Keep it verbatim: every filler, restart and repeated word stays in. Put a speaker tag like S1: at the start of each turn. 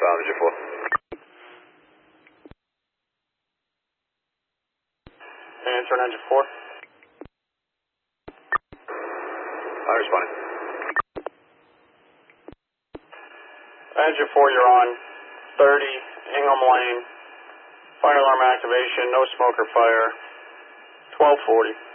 S1: five, engine four.
S2: Answer on engine four.
S1: I responded.
S2: Engine four, you're on thirty Ingham Lane. Fire alarm activation, no smoke or fire. twelve forty.